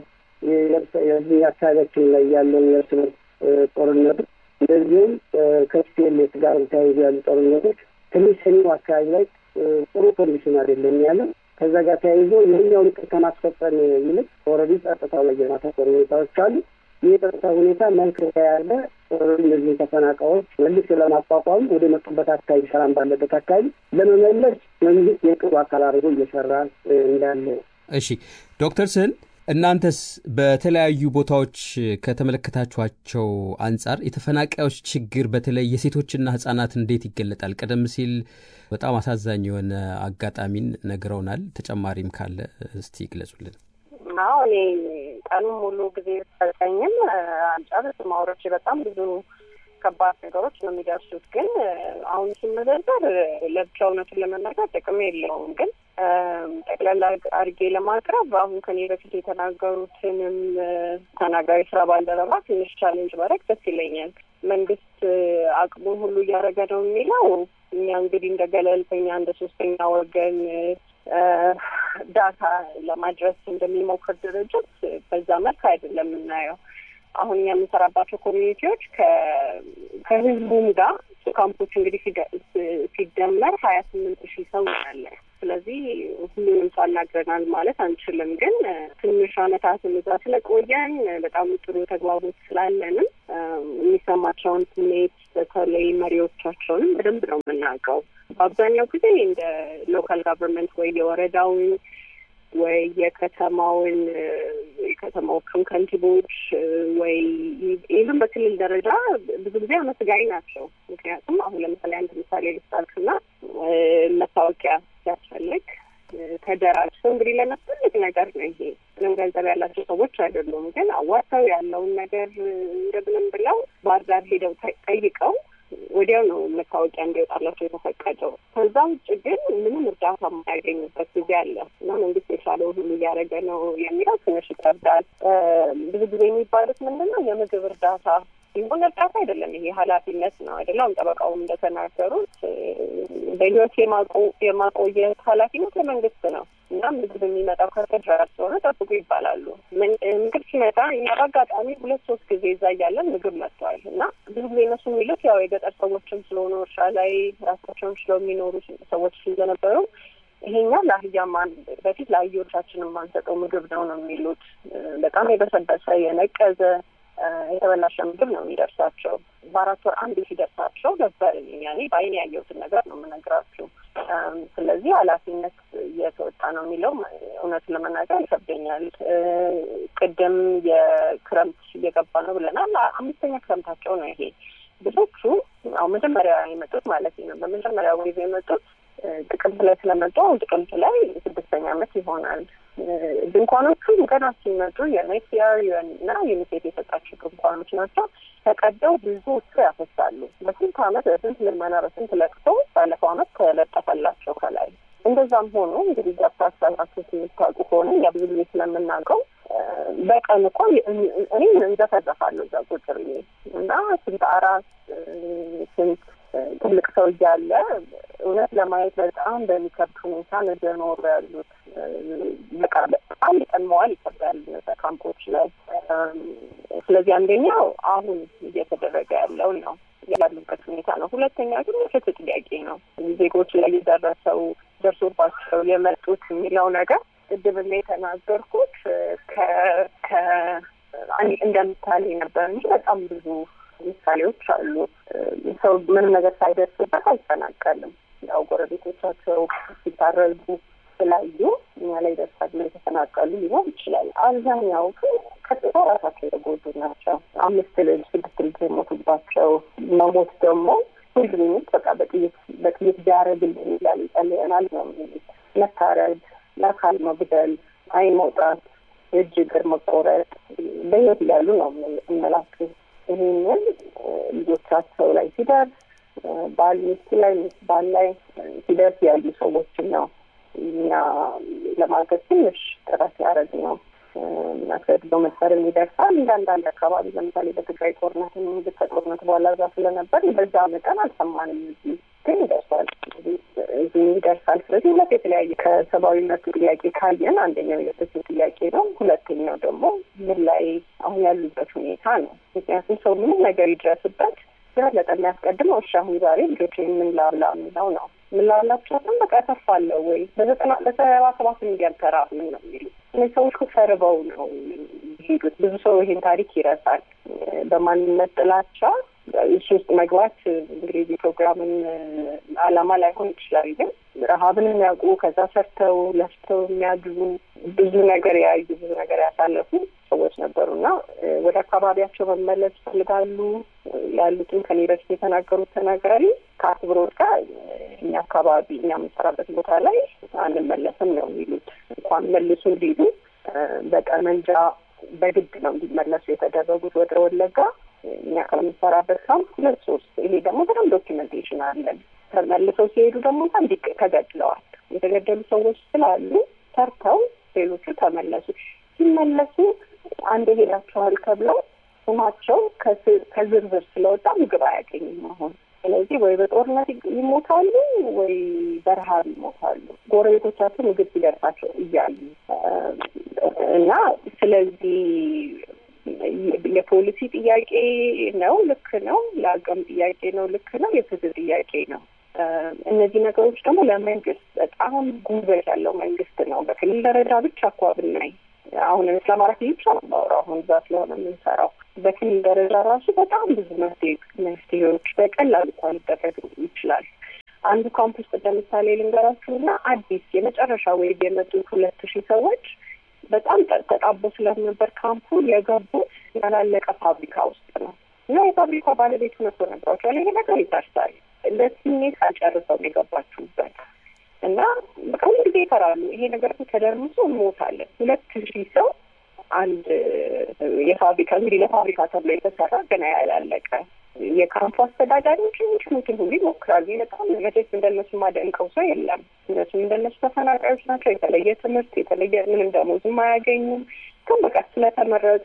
የአካባቢያችን ላይ ያለው የእርስ በርስ ጦርነት እንደዚሁም ከስፔሌት ጋር ተያይዞ ያሉ ጦርነቶች ትንሽ ሰሜኑ አካባቢ ላይ ጥሩ ኮንዲሽን አይደለም ያለው። ከዛ ጋር ተያይዞ ይህኛውን እቅድ ከማስፈጸም ይልቅ ኦልሬዲ ጸጥታው ላይ የማተኮር ሁኔታዎች አሉ። ይህ የጸጥታ ሁኔታ መልክ ያለ እነዚህ ተፈናቃዮች መልስ ለማቋቋም ወደ መጡበት አካባቢ ሰላም ባለበት አካባቢ ለመመለስ መንግስት የቅርብ አካል አድርጎ እየሰራ እንዳለ። እሺ ዶክተር ስን እናንተስ በተለያዩ ቦታዎች ከተመለከታችኋቸው አንጻር የተፈናቃዮች ችግር በተለይ የሴቶችና ህጻናት እንዴት ይገለጣል? ቀደም ሲል በጣም አሳዛኝ የሆነ አጋጣሚን ነግረውናል። ተጨማሪም ካለ እስቲ ይግለጹልን። አዎ እኔ ቀኑን ሙሉ ጊዜ ተጠቀኝም አንጫበት ማውሮች በጣም ብዙ ከባድ ነገሮች ነው የሚደርሱት። ግን አሁን ሲመዘዘር ለብቻውነቱን ለመናገር ጥቅም የለውም። ግን ጠቅላላ አድርጌ ለማቅረብ አሁን ከኔ በፊት የተናገሩትንም ተናጋሪ ስራ ባልደረባ ትንሽ ቻሌንጅ ማድረግ ደስ ይለኛል። መንግስት አቅሙን ሁሉ እያደረገ ነው የሚለው እኛ እንግዲህ እንደ ገለልተኛ እንደ ሶስተኛ ወገን ዳታ ለማድረስ እንደሚሞክር ድርጅት በዛ መልክ አይደለም የምናየው። አሁን የምንሰራባቸው ኮሚኒቲዎች ከህዝቡም ጋር ካምፖች እንግዲህ ሲደመር ሀያ ስምንት ሺህ ሰው አለ። ስለዚህ ሁሉንም ሰው አናግረናል ማለት አንችልም። ግን ትንሽ ዓመታትን እዛ ስለቆየን በጣም ጥሩ ተግባቦት ስላለንም የሚሰማቸውን ስሜት በተለይ መሪዎቻቸውንም በደንብ ነው የምናውቀው። በአብዛኛው ጊዜ እንደ ሎካል ጋቨርንመንት ወይ የወረዳውን ወይ የከተማውን የከተማዎቹን ከንቲቦች ወይ ኢቭን በክልል ደረጃ ብዙ ጊዜ አመስጋኝ ናቸው። ምክንያቱም አሁን ለምሳሌ አንድ ምሳሌ ልስጣልክና መታወቂያ ሲያስፈልግ ተደራጅተው እንግዲህ ለመስፈልግ ነገር ነው ይሄ ምንም ገንዘብ ያላቸው ሰዎች አይደሉም። ግን አዋጣው ያለውን ነገር እንደምንም ብለው ባህር ዳር ሄደው ጠይቀው ወዲያው ነው መታወቂያ እንዲወጣላቸው የተፈቀደው። ከዛ ውጭ ግን ምንም እርዳታ የማያገኙበት ጊዜ አለ እና መንግስት የቻለው ሁሉ እያደረገ ነው የሚለው ትንሽ ይከብዳል። ብዙ ጊዜ የሚባሉት ምንድን ነው የምግብ እርዳታ ይሁን እርዳታ አይደለም፣ ይሄ ኃላፊነት ነው አይደለም። ጠበቃውም እንደተናገሩት በህይወት የማቆየት ኃላፊነት ለመንግስት ነው እና ምግብ የሚመጣው ከፌደራል ስለሆነ ጠብቁ ይባላሉ። ምግብ ሲመጣ እኛ በአጋጣሚ ሁለት ሶስት ጊዜ እዛ እያለን ምግብ መጥቷል እና ብዙ ጊዜ እነሱ የሚሉት ያው የገጠር ሰዎችም ስለሆኑ እርሻ ላይ ራሳቸውን ችለው የሚኖሩ ሰዎች ስለነበሩ ይሄኛ ለአህያማን በፊት ለአህዮቻችን የማንሰጠው ምግብ ነው ነው የሚሉት። በጣም የበሰበሰ የነቀዘ የተበላሸ ምግብ ነው የሚደርሳቸው። በአራት ወር አንድ ሲደርሳቸው ነበር ያኔ በአይኔ ያየሁትን ነገር ነው የምነግራችሁ። ስለዚህ ኃላፊነት እየተወጣ ነው የሚለው እውነት ለመናገር ይከብደኛል። ቅድም የክረምት እየገባ ነው ብለናል። አምስተኛ ክረምታቸው ነው ይሄ። ብዙዎቹ አሁን መጀመሪያ የመጡት ማለት ነው በመጀመሪያ ወይዘ የመጡት ጥቅምት ላይ ስለመጡ ጥቅምት ላይ ስድስተኛ ዓመት ይሆናል። ድንኳኖቹ ገና ሲመጡ የዩኤንኤችሲአር እና ዩኒሴፍ የሰጣቸው ድንኳኖች ናቸው። ተቀደው ብዙዎቹ ያፈሳሉ። በስንት ዓመት በስንት ልመና በስንት ለቅሶ ባለፈው ዓመት ተለጠፈላቸው ከላይ። እንደዛም ሆኖ እንግዲህ ገብታችሁ የምታውቁ ከሆነ ያ ብዙ ጊዜ ስለምናውቀው በቀን እኮ እኔ እንዘፈዘፋለሁ እዛ ቁጥር እና ስንት አራት ስንት ትልቅ ሰው እያለ እውነት ለማየት በጣም በሚከብድ ሁኔታ እየኖሩ ያሉት በቃ በጣም ይጠመዋል ይከብዳል ካምፖች ላይ። ስለዚህ አንደኛው አሁን እየተደረገ ያለው ነው ያሉበት ሁኔታ ነው። ሁለተኛ ግን የፍትህ ጥያቄ ነው። ዜጎች ላይ የደረሰው ደርሶባቸው የመጡት የሚለው ነገር ቅድም የተናገርኩት ከ ከ እንደምሳሌ ነበር እንጂ በጣም ብዙ ምሳሌዎች አሉ። ሰው ምንም ነገር ሳይደርስበት አይፈናቀልም። ያው ጎረቤቶቻቸው ሲታረዱ ስላዩ እኛ ላይ ደርሳሉ የተፈናቀሉ ሊሆን ይችላል። አብዛኛው ግን ቀጥታ ራሳቸው የተጎዱ ናቸው። አምስት ልጅ ስድስት ልጅ የሞቱባቸው መሞት ደግሞ ሁሉም በቃ በጥይት በጥይት ቢያረግልን ይላል ይጸልየናል ነው የሚሉት። መታረድ፣ ለአካል መጉደል፣ አይን መውጣት፣ እጅ እግር መቆረጥ በህይወት ያሉ ነው የምላቸው። ይህንን ልጆቻቸው ላይ ሲደርስ ባል ሚስት ላይ ሚስት ባል ላይ ሲደርስ ያሉ ሰዎችን ነው እኛ ለማገዝ ትንሽ ጥረት ያደረግ ነው። እናከብዶ መሰረም ይደርሳል። እንዳንዳንድ አካባቢ ለምሳሌ በትግራይ ጦርነት የሚንግት ጦርነት በኋላ እዛ ስለነበር በዛ መጠን አልሰማንም። ግን ይደርሳል እዚህ ይደርሳል። ስለዚህ ሁለት የተለያየ ከሰብአዊነቱ ጥያቄ ካየን አንደኛው የፍትህ ጥያቄ ነው። ሁለተኛው ደግሞ ምን ላይ አሁን ያሉበት ሁኔታ ነው። ምክንያቱም ሰው ምንም ነገር ይድረስበት ስለለጠ የሚያስቀድመው እሺ አሁን ዛሬ ልጆች ምን ላብላ የሚለው ነው። ምን ላብላቸውም በቃ ተፋለው ወይ በዘጠና በሰባ ሰባት ሚሊዮን ተራፍ ነው የሚሉት። እነዚህ ሰዎች ተርበው ነው ሄዱት። ብዙ ሰው ይሄን ታሪክ ይረሳል። በማንነት ጥላቻ እሱ ውስጥ መግባት እንግዲህ ፕሮግራምን አላማ ላይሆን ይችላል። ግን ረሀብን የሚያውቁ ከዛ ሰርተው ለፍተው የሚያድሩ ብዙ ነገር ያዩ ብዙ ነገር ያሳለፉ ሰዎች ነበሩና ወደ አካባቢያቸው መመለስ ይፈልጋሉ። ያሉትን ከኔ በፊት የተናገሩት ተናጋሪ ከአክብሮት ጋር እኛ አካባቢ እኛ የምንሰራበት ቦታ ላይ አንመለስም ነው የሚሉት። እንኳን መልሱ እንዲሉ በጠመንጃ በግድ ነው እንዲመለሱ የተደረጉት ወደ ወለጋ። እኛ ከምንሰራበት ካምፕ ሁለት ሶስት ይሄ ደግሞ በጣም ዶኪመንቴሽን አለን። ተመልሰው ሲሄዱ ደግሞ አንድ ተገድለዋል። የተገደሉ ሰዎች ስላሉ ሰርተው ሌሎቹ ተመለሱ። ሲመለሱ አንድ ሄዳቸዋል ከብለው ስማቸው ከዝርዝር ስለወጣ ምግብ አያገኝም አሁን። ስለዚህ ወይ በጦርነት ይሞታሉ ወይ በረሃብ ይሞታሉ። ጎረቤቶቻቸው ምግብ ሲደርሳቸው እያሉ እና ስለዚህ የፖሊሲ ጥያቄ ነው፣ ልክ ነው። ለአቅም ጥያቄ ነው፣ ልክ ነው። የፍትህ ጥያቄ ነው። እነዚህ ነገሮች ደግሞ ለመንግስት በጣም ጉልበት ያለው መንግስት ነው። በክልል ደረጃ ብቻ እኮ ብናይ አሁን ስለማለት ብቻ ነው አሁን እዛ ስለሆነ የምንሰራው በክልል ደረጃ ራሱ በጣም ብዙ መፍትሄዎች በቀላሉ እንኳን ሊደረግ ይችላል። አንዱ ካምፕስ ለምሳሌ ልንገራችሁና አዲስ የመጨረሻ ዌብ የመጡት ሁለት ሺህ ሰዎች በጣም ተጣቦ ስለነበር ካምፑ የገቡት ያላለቀ ፋብሪካ ውስጥ ነው እና የፋብሪካ ባለቤት ነው ተነግሯቸው ይሄ ነገር ይታርሳል ለስሜት አጨርሰው የገባችሁበት እና በቃ ጊዜ ይፈራሉ። ይሄ ነገር ተደርምሶ ሞታለን ሁለት ሺህ ሰው አንድ የፋብሪካ እንግዲህ ለፋብሪካ ተብሎ የተሰራ ገና ያላለቀ የካምፑ አስተዳዳሪዎች ምንጭኑትን ሁሉ ይሞክራሉ። በጣም መቼስ እንደነሱ ማደንቀው ሰው የለም። እነሱም እንደነሱ ተፈናቃዮች ናቸው። የተለየ ትምህርት የተለየ ምንም ደሞዝም አያገኙም። ግን በቃ ስለተመረጡ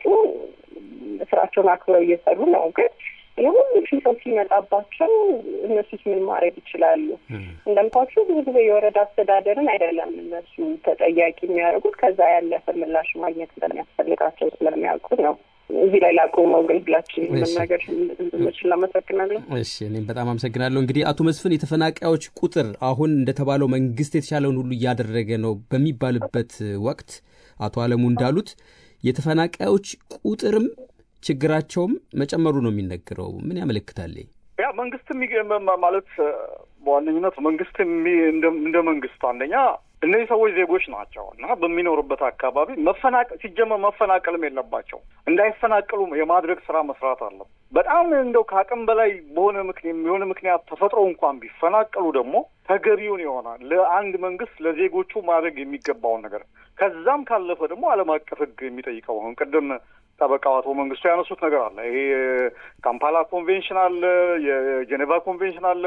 ስራቸውን አክብረው እየሰሩ ነው። ግን የሁሉ ሺህ ሰው ሲመጣባቸው እነሱስ ምን ማድረግ ይችላሉ? እንደምታውቁት ብዙ ጊዜ የወረዳ አስተዳደርን አይደለም እነሱ ተጠያቂ የሚያደርጉት ከዛ ያለፈ ምላሽ ማግኘት እንደሚያስፈልጋቸው ስለሚያውቁ ነው። እዚህ ላይ ላቆመው ግን ብላችሁ መናገር እንችላለን። አመሰግናለሁ። እሺ እኔም በጣም አመሰግናለሁ። እንግዲህ አቶ መስፍን የተፈናቃዮች ቁጥር አሁን እንደተባለው መንግስት የተሻለውን ሁሉ እያደረገ ነው በሚባልበት ወቅት አቶ አለሙ እንዳሉት የተፈናቃዮች ቁጥርም ችግራቸውም መጨመሩ ነው የሚነገረው። ምን ያመለክታል? ያ መንግስት ማለት በዋነኝነት መንግስት እንደ መንግስት አንደኛ እነዚህ ሰዎች ዜጎች ናቸው እና በሚኖሩበት አካባቢ መፈናቀል ሲጀመር መፈናቀልም የለባቸው እንዳይፈናቀሉ የማድረግ ስራ መስራት አለ። በጣም እንደው ከአቅም በላይ በሆነ ምክንያት የሚሆነ ምክንያት ተፈጥሮ እንኳን ቢፈናቀሉ ደግሞ ተገቢውን ይሆናል ለአንድ መንግስት ለዜጎቹ ማድረግ የሚገባውን ነገር ከዛም ካለፈ ደግሞ ዓለም አቀፍ ሕግ የሚጠይቀው ነው። ቀደም ጠበቃው አቶ መንግስቱ ያነሱት ነገር አለ። ይሄ ካምፓላ ኮንቬንሽን አለ፣ የጄኔቫ ኮንቬንሽን አለ።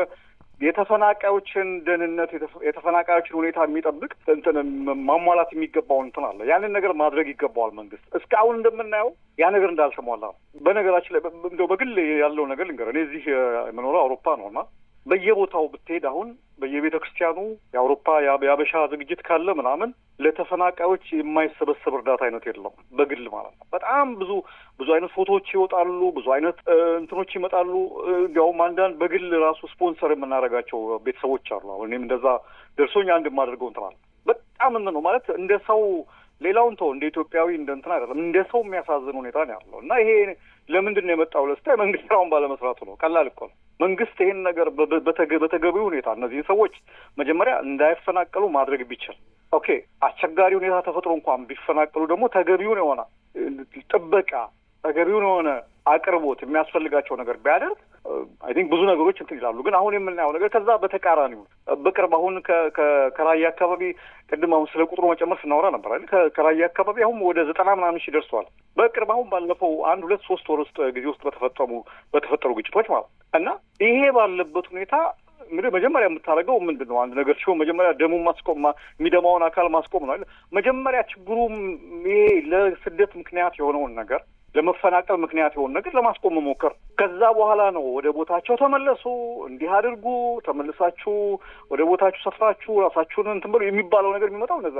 የተፈናቃዮችን ደህንነት የተፈናቃዮችን ሁኔታ የሚጠብቅ እንትን ማሟላት የሚገባው እንትን አለ። ያንን ነገር ማድረግ ይገባዋል መንግስት። እስካሁን እንደምናየው ያ ነገር እንዳልተሟላ ነው። በነገራችን ላይ እንደው በግል ያለው ነገር ልንገር። እኔ እዚህ የምኖረው አውሮፓ ነውና በየቦታው ብትሄድ አሁን በየቤተ ክርስቲያኑ የአውሮፓ የአበሻ ዝግጅት ካለ ምናምን ለተፈናቃዮች የማይሰበሰብ እርዳታ አይነት የለም። በግል ማለት ነው። በጣም ብዙ ብዙ አይነት ፎቶዎች ይወጣሉ፣ ብዙ አይነት እንትኖች ይመጣሉ። እንዲያውም አንዳንድ በግል ራሱ ስፖንሰር የምናደርጋቸው ቤተሰቦች አሉ። አሁን እኔም እንደዛ ደርሶኝ አንድ የማደርገው እንትን አለ። በጣም ምን ነው ማለት እንደ ሰው ሌላውን ተው እንደ ኢትዮጵያዊ እንደ እንትን አይደለም እንደ ሰው የሚያሳዝን ሁኔታ ነው ያለው እና ይሄ ለምንድን ነው የመጣው ለስታይ መንግስት ስራውን ባለመስራቱ ነው። ቀላል እኮ ነው። መንግስት ይሄን ነገር በተገቢው ሁኔታ እነዚህ ሰዎች መጀመሪያ እንዳይፈናቀሉ ማድረግ ቢችል ኦኬ፣ አስቸጋሪ ሁኔታ ተፈጥሮ እንኳን ቢፈናቀሉ ደግሞ ተገቢውን የሆነ ጥበቃ ተገቢውን የሆነ አቅርቦት የሚያስፈልጋቸው ነገር ቢያደርግ አይ ቲንክ ብዙ ነገሮች እንትን ይላሉ። ግን አሁን የምናየው ነገር ከዛ በተቃራኒው በቅርብ አሁን ከራያ አካባቢ ቅድም አሁን ስለ ቁጥሩ መጨመር ስናወራ ነበር አይደል? ከራያ አካባቢ አሁን ወደ ዘጠና ምናምን ሺህ ደርሷል። በቅርብ አሁን ባለፈው አንድ ሁለት ሶስት ወር ውስጥ ጊዜ ውስጥ በተፈጠሩ በተፈጠሩ ግጭቶች ማለት እና ይሄ ባለበት ሁኔታ ምንድን መጀመሪያ የምታደርገው ምንድን ነው? አንድ ነገር ሲሆን መጀመሪያ ደሙን ማስቆም የሚደማውን አካል ማስቆም ነው አይደል? መጀመሪያ ችግሩም ይሄ ለስደት ምክንያት የሆነውን ነገር ለመፈናቀል ምክንያት የሆነ ነገር ለማስቆም መሞከር። ከዛ በኋላ ነው ወደ ቦታቸው ተመለሱ፣ እንዲህ አድርጉ፣ ተመልሳችሁ ወደ ቦታችሁ ሰፍራችሁ ራሳችሁን እንትን ብሎ የሚባለው ነገር የሚመጣው እነዛ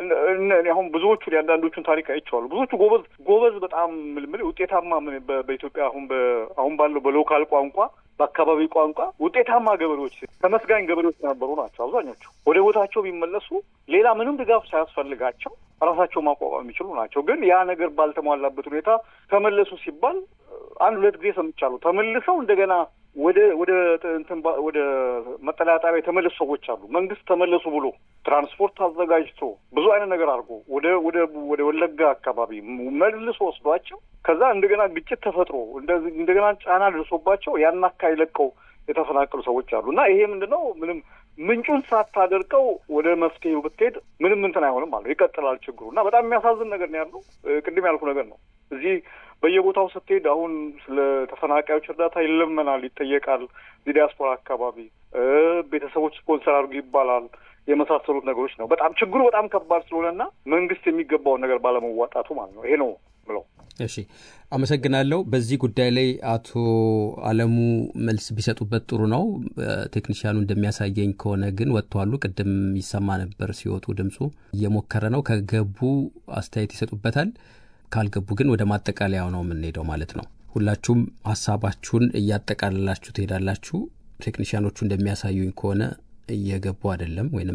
አሁን ብዙዎቹ ያንዳንዶቹን ታሪክ አይቼዋለሁ። ብዙዎቹ ጎበዝ ጎበዝ በጣም ምልምል ውጤታማ በኢትዮጵያ አሁን አሁን ባለው በሎካል ቋንቋ በአካባቢ ቋንቋ ውጤታማ ገበሬዎች ተመስጋኝ ገበሬዎች ነበሩ ናቸው አብዛኞቹ። ወደ ቦታቸው ቢመለሱ ሌላ ምንም ድጋፍ ሳያስፈልጋቸው ራሳቸው ማቋቋም የሚችሉ ናቸው። ግን ያ ነገር ባልተሟላበት ሁኔታ ተመለሱ ሲባል አንድ ሁለት ጊዜ ሰምቻለሁ። ተመልሰው እንደገና ወደ ወደ እንትን ወደ መጠለያ ጣቢያ የተመለሱ ሰዎች አሉ። መንግስት ተመለሱ ብሎ ትራንስፖርት አዘጋጅቶ ብዙ አይነት ነገር አድርጎ ወደ ወደ ወደ ወለጋ አካባቢ መልሶ ወስዷቸው ከዛ እንደገና ግጭት ተፈጥሮ እንደገና ጫና ደርሶባቸው ያን አካባቢ ለቀው የተፈናቀሉ ሰዎች አሉ እና ይሄ ምንድነው ምንም ምንጩን ሳታደርቀው ወደ መፍትሄው ብትሄድ ምንም እንትን አይሆንም ማለት ይቀጥላል ችግሩ እና በጣም የሚያሳዝን ነገር ነው ያለው። ቅድም ያልኩ ነገር ነው። እዚህ በየቦታው ስትሄድ አሁን ስለ ተፈናቃዮች እርዳታ ይለመናል፣ ይጠየቃል። ዲያስፖራ አካባቢ ቤተሰቦች ስፖንሰር አድርጉ ይባላል። የመሳሰሉት ነገሮች ነው። በጣም ችግሩ በጣም ከባድ ስለሆነና መንግስት የሚገባውን ነገር ባለመዋጣቱ ማለት ነው። ይሄ ነው ብለው። እሺ አመሰግናለሁ። በዚህ ጉዳይ ላይ አቶ አለሙ መልስ ቢሰጡበት ጥሩ ነው። ቴክኒሻኑ እንደሚያሳየኝ ከሆነ ግን ወጥቷሉ። ቅድም ይሰማ ነበር ሲወጡ ድምጹ እየሞከረ ነው። ከገቡ አስተያየት ይሰጡበታል። ካልገቡ ግን ወደ ማጠቃለያው ነው የምንሄደው ማለት ነው። ሁላችሁም ሐሳባችሁን እያጠቃለላችሁ ትሄዳላችሁ። ቴክኒሻኖቹ እንደሚያሳዩኝ ከሆነ እየገቡ አይደለም ወይንም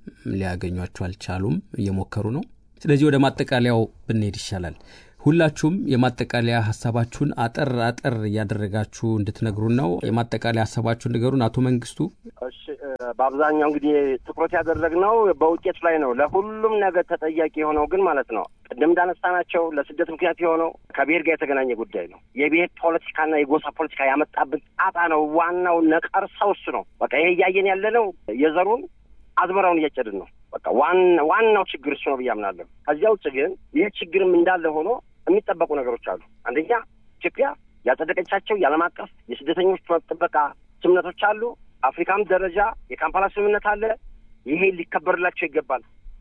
ሊያገኙአቸው አልቻሉም እየሞከሩ ነው ስለዚህ ወደ ማጠቃለያው ብንሄድ ይሻላል ሁላችሁም የማጠቃለያ ሐሳባችሁን አጠር አጠር ያደረጋችሁ እንድትነግሩን ነው የማጠቃለያ ሐሳባችሁን ንገሩን አቶ መንግስቱ እሺ በአብዛኛው እንግዲህ ትኩረት ያደረግነው በውጤት ላይ ነው ለሁሉም ነገር ተጠያቂ የሆነው ግን ማለት ነው ቀደም እንዳነሳናቸው ለስደት ምክንያት የሆነው ከብሔር ጋር የተገናኘ ጉዳይ ነው የብሔር ፖለቲካና የጎሳ ፖለቲካ ያመጣብን ጣጣ ነው ዋናው ነቀርሳው እሱ ነው በቃ ይሄ ያየን ያለነው የዘሩን አዝመራውን እያጨድን ነው በቃ ዋና ዋናው ችግር እሱ ነው ብያምናለሁ ከዚያው ውጭ ግን ይሄ ችግርም እንዳለ ሆኖ የሚጠበቁ ነገሮች አሉ አንደኛ ኢትዮጵያ ያጸደቀቻቸው የዓለም አቀፍ የስደተኞች ጥበቃ ስምምነቶች አሉ አፍሪካም ደረጃ የካምፓላ ስምምነት አለ ይሄ ሊከበርላቸው ይገባል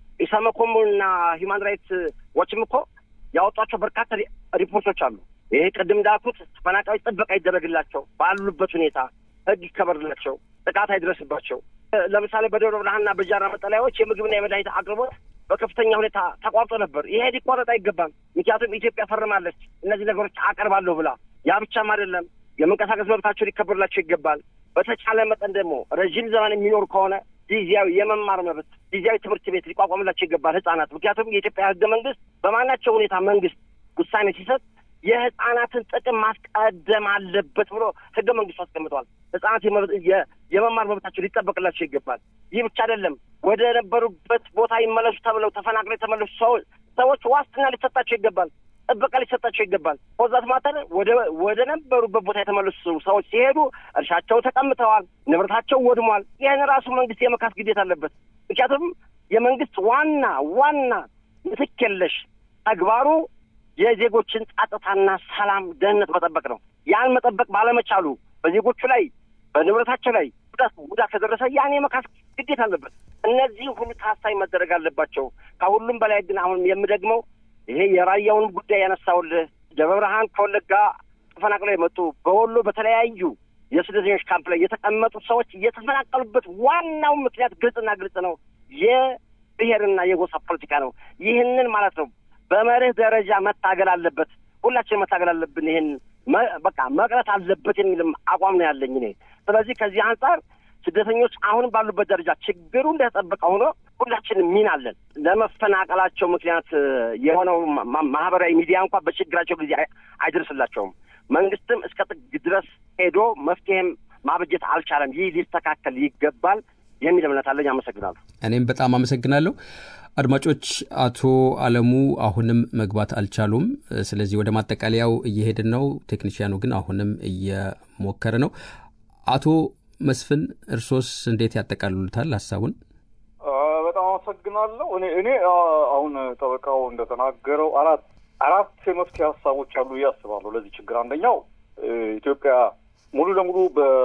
ኢሰመኮምና ሂውማን ራይትስ ዋችም እኮ ያወጣቸው በርካታ ሪፖርቶች አሉ ይሄ ቀደም እንዳልኩት ተፈናቃዮች ጥበቃ ይደረግላቸው ባሉበት ሁኔታ ህግ ይከበርላቸው ጥቃት አይድረስባቸው ለምሳሌ በደብረ ብርሃንና በጃራ መጠለያዎች የምግብና የመድኃኒት አቅርቦት በከፍተኛ ሁኔታ ተቋርጦ ነበር ይሄ ሊቋረጥ አይገባም ምክንያቱም ኢትዮጵያ ፈርማለች እነዚህ ነገሮች አቀርባለሁ ብላ ያ ብቻም አይደለም የመንቀሳቀስ መብታቸው ሊከበርላቸው ይገባል በተቻለ መጠን ደግሞ ረጅም ዘመን የሚኖር ከሆነ ጊዜያዊ የመማር መብት ጊዜያዊ ትምህርት ቤት ሊቋቋምላቸው ይገባል ህፃናት ምክንያቱም የኢትዮጵያ ህገ መንግስት በማናቸው ሁኔታ መንግስት ውሳኔ ሲሰጥ የህፃናትን ጥቅም ማስቀደም አለበት ብሎ ህገ መንግስቱ አስቀምጧል ህፃናት የመማር መብታቸው ሊጠበቅላቸው ይገባል ይህ ብቻ አይደለም ወደ ነበሩበት ቦታ ይመለሱ ተብለው ተፈናቅለው የተመለሱ ሰዎች ዋስትና ሊሰጣቸው ይገባል ጥበቃ ሊሰጣቸው ይገባል ወዛት ማተር ወደ ወደ ነበሩበት ቦታ የተመለሱ ሰዎች ሲሄዱ እርሻቸው ተቀምጠዋል ንብረታቸው ወድሟል ይሄን ራሱ መንግስት የመካስ ግዴታ አለበት ምክንያቱም የመንግስት ዋና ዋና ምትከለሽ ተግባሩ የዜጎችን ጸጥታና ሰላም ደህንነት መጠበቅ ነው ያን መጠበቅ ባለመቻሉ በዜጎቹ ላይ በንብረታቸው ላይ ጉዳት ጉዳት ከደረሰ ያን የመካስ ግዴታ አለበት እነዚህ ሁሉ ታሳይ መደረግ አለባቸው ከሁሉም በላይ ግን አሁን የምደግመው ይሄ የራያውን ጉዳይ ያነሳውልህ ደብረ ብርሃን ከወለጋ ተፈናቅለው የመጡ በወሎ በተለያዩ የስደተኞች ካምፕ ላይ የተቀመጡ ሰዎች የተፈናቀሉበት ዋናው ምክንያት ግልጽና ግልጽ ነው የብሔርና የጎሳ ፖለቲካ ነው ይህንን ማለት ነው በመርህ ደረጃ መታገል አለበት ሁላችንም መታገል አለብን ይሄን በቃ መቅረት አለበት የሚልም አቋም ነው ያለኝ እኔ ስለዚህ ከዚህ አንፃር ስደተኞች አሁን ባሉበት ደረጃ ችግሩ እንደተጠበቀ ሆኖ ሁላችንም ሚና አለን ለመፈናቀላቸው ምክንያት የሆነው ማህበራዊ ሚዲያ እንኳን በችግራቸው ጊዜ አይደርስላቸውም መንግስትም እስከ ጥግ ድረስ ሄዶ መፍትሄም ማበጀት አልቻለም ይህ ሊስተካከል ይገባል የሚል እምነት አለኝ አመሰግናለሁ እኔም በጣም አመሰግናለሁ አድማጮች አቶ አለሙ አሁንም መግባት አልቻሉም ስለዚህ ወደ ማጠቃለያው እየሄድን ነው ቴክኒሻኑ ግን አሁንም እየሞከረ ነው አቶ መስፍን እርሶስ እንዴት ያጠቃልሉታል ሐሳቡን በጣም አመሰግናለሁ እኔ እኔ አሁን ተበቃው እንደተናገረው አራት አራት የመፍትሄ ሐሳቦች አሉ ያስባሉ ለዚህ ችግር አንደኛው ኢትዮጵያ ሙሉ ለሙሉ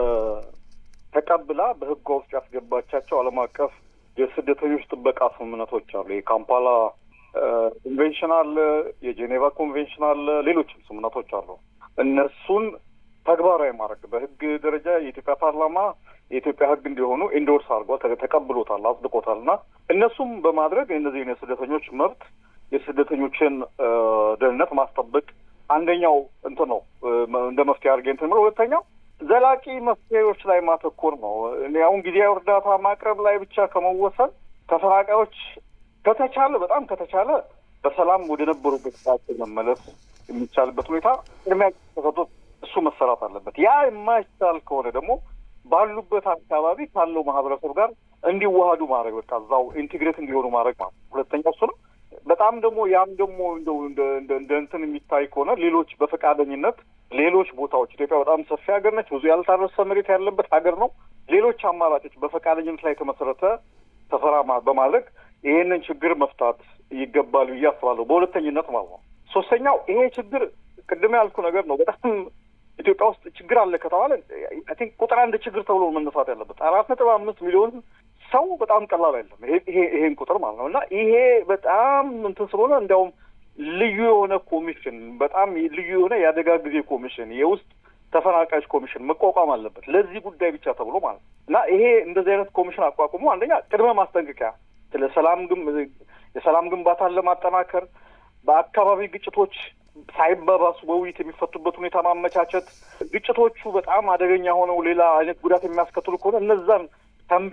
በተቀብላ በህግ ውስጥ ያስገባቻቸው ዓለም አቀፍ የስደተኞች ጥበቃ ስምምነቶች አሉ የካምፓላ ኮንቬንሽን አለ የጄኔቫ ኮንቬንሽን አለ ሌሎችም ስምምነቶች አሉ እነሱን ተግባራዊ ማድረግ በህግ ደረጃ የኢትዮጵያ ፓርላማ የኢትዮጵያ ህግ እንዲሆኑ ኢንዶርስ አድርጓል ተቀብሎታል አጽድቆታልና እነሱም በማድረግ እነዚህ የስደተኞች መብት የስደተኞችን ደህንነት ማስጠበቅ አንደኛው እንትን ነው እንደ መፍትሄ አድርገን እንትን ነው ሁለተኛው ዘላቂ መፍትሄዎች ላይ ማተኮር ነው ያው ጊዜያዊ እርዳታ ማቅረብ ላይ ብቻ ከመወሰን ተፈናቃዮች ከተቻለ በጣም ከተቻለ በሰላም ወደ ነበሩበት ሀገር መመለስ የሚቻልበት ሁኔታ ቅድሚያ ተሰጥቶ እሱ መሰራት አለበት ያ የማይቻል ከሆነ ደግሞ ባሉበት አካባቢ ካለው ማህበረሰብ ጋር እንዲዋሃዱ ማድረግ በቃ እዛው ኢንቲግሬት እንዲሆኑ ማድረግ ማለት ሁለተኛው እሱ ነው በጣም ደግሞ ያም ደግሞ እንደው እንደ እንደ እንትን የሚታይ ከሆነ ሌሎች በፈቃደኝነት ሌሎች ቦታዎች ኢትዮጵያ በጣም ሰፊ ሀገር ነች ብዙ ያልታረሰ መሬት ያለበት ሀገር ነው ሌሎች አማራጮች በፈቃደኝነት ላይ ተመሰረተ ተፈራማ በማድረግ ይሄንን ችግር መፍታት ይገባል ያስባሉ በሁለተኝነት ማለት ነው ሶስተኛው ይሄ ችግር ቅድም ያልኩ ነገር ነው በጣም ኢትዮጵያ ውስጥ ችግር አለ ከተባለ አይ ቲንክ ቁጥር አንድ ችግር ተብሎ መነሳት ያለበት አራት ነጥብ አምስት ሚሊዮን ሰው በጣም ቀላል አይደለም ይሄ ይሄ ይሄን ቁጥር ማለት ነውና ይሄ በጣም እንትን ስለሆነ እንደውም ልዩ የሆነ ኮሚሽን በጣም ልዩ የሆነ የአደጋ ጊዜ ኮሚሽን የውስጥ ተፈናቃዮች ኮሚሽን መቋቋም አለበት ለዚህ ጉዳይ ብቻ ተብሎ ማለት እና ይሄ እንደዚህ አይነት ኮሚሽን አቋቁሞ አንደኛ ቅድመ ማስጠንቀቂያ ስለ ሰላም ግን የሰላም ግንባታን ለማጠናከር በአካባቢ ግጭቶች ሳይባባሱ በውይይት የሚፈቱበት ሁኔታ ማመቻቸት ግጭቶቹ በጣም አደገኛ ሆነው ሌላ አይነት ጉዳት የሚያስከትሉ ከሆነ እነዛን ተንብዮ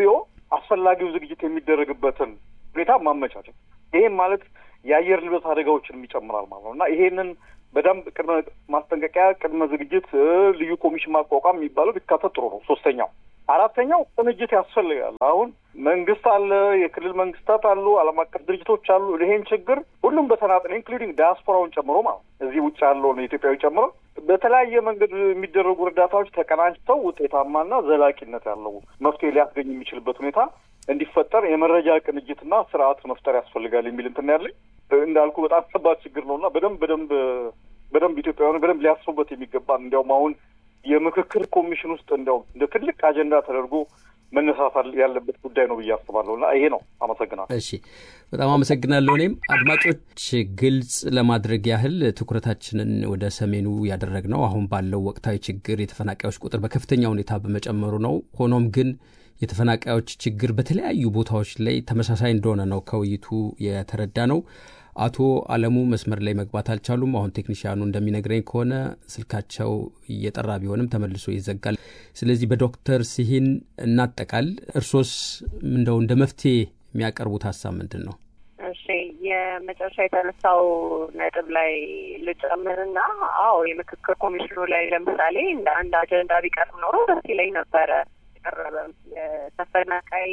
አስፈላጊው ዝግጅት የሚደረግበትን ሁኔታ ማመቻቸት። ይሄን ማለት የአየር ንብረት አደጋዎችን ይጨምራል ማለት ነው እና ይሄንን በደንብ ቅድመ ማስጠንቀቂያ፣ ቅድመ ዝግጅት፣ ልዩ ኮሚሽን ማቋቋም የሚባለው ቢካተት ጥሩ ነው። ሶስተኛው አራተኛው ቅንጅት ያስፈልጋል። አሁን መንግስት አለ፣ የክልል መንግስታት አሉ፣ ዓለም አቀፍ ድርጅቶች አሉ። ይሄን ችግር ሁሉም በተናጠል ኢንክሉዲንግ ዳያስፖራውን ጨምሮ ማለት እዚህ ውጭ ያለውን ኢትዮጵያዊ ጨምሮ በተለያየ መንገድ የሚደረጉ እርዳታዎች ተቀናጅተው ውጤታማና ዘላቂነት ያለው መፍትሄ ሊያስገኝ የሚችልበት ሁኔታ እንዲፈጠር የመረጃ ቅንጅትና ስርዓት መፍጠር ያስፈልጋል የሚል እንትን ያለኝ እንዳልኩ በጣም ከባድ ችግር ነውና በደንብ በደንብ በደንብ ኢትዮጵያውያን በደንብ ሊያስቡበት የሚገባ እንዲያውም አሁን የምክክር ኮሚሽን ውስጥ እንዲያውም እንደ ትልቅ አጀንዳ ተደርጎ መነሳት ያለበት ጉዳይ ነው ብዬ አስባለሁና ይሄ ነው። አመሰግናለሁ። እሺ፣ በጣም አመሰግናለሁ። እኔም አድማጮች ግልጽ ለማድረግ ያህል ትኩረታችንን ወደ ሰሜኑ ያደረግነው አሁን ባለው ወቅታዊ ችግር የተፈናቃዮች ቁጥር በከፍተኛ ሁኔታ በመጨመሩ ነው። ሆኖም ግን የተፈናቃዮች ችግር በተለያዩ ቦታዎች ላይ ተመሳሳይ እንደሆነ ነው ከውይይቱ የተረዳ ነው። አቶ አለሙ መስመር ላይ መግባት አልቻሉም። አሁን ቴክኒሻኑ እንደሚነግረኝ ከሆነ ስልካቸው እየጠራ ቢሆንም ተመልሶ ይዘጋል። ስለዚህ በዶክተር ሲሂን እናጠቃል። እርሶስ እንደው እንደ መፍትሄ የሚያቀርቡት ሀሳብ ምንድን ነው? እሺ፣ የመጨረሻ የተነሳው ነጥብ ላይ ልጨምርና አዎ የምክክር ኮሚሽኑ ላይ ለምሳሌ እንደ አንድ አጀንዳ ቢቀርብ ኖሮ ደስ ይለኝ ነበረ። የቀረበም የተፈናቃይ